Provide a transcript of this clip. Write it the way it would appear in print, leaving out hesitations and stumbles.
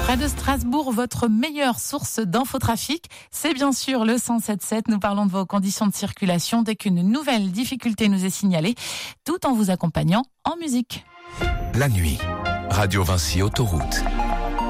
Près de Strasbourg, votre meilleure source d'infotrafic, c'est bien sûr le 107.7. Nous parlons de vos conditions de circulation dès qu'une nouvelle difficulté nous est signalée, tout en vous accompagnant en musique. La nuit, Radio Vinci Autoroute.